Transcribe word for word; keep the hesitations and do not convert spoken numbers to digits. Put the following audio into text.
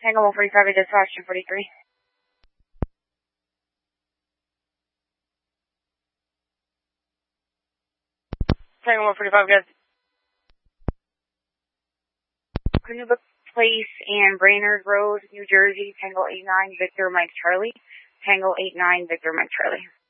Tango one forty-five, dispatch two forty-three. Tango one forty-five, guys. Canuba Place and Brainerd Road, New Jersey, Tango eight nine, Victor Mike Charlie. Tango eight nine, Victor Mike Charlie.